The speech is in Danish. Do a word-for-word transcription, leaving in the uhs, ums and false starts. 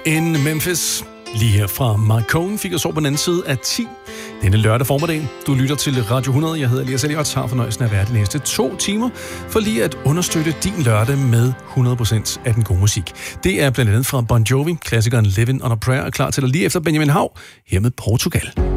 in Memphis. Lige her fra Marcone fik os over på den anden side af ti. Denne lørdag formiddag. Du lytter til Radio hundrede. Jeg hedder Elias Elliot, har fornøjelsen af at være de næste to timer, for lige at understøtte din lørdag med hundrede procent af den gode musik. Det er blandt andet fra Bon Jovi, klassikeren Living on a Prayer, er klar til dig lige efter Benjamin Hav, her med Portugal.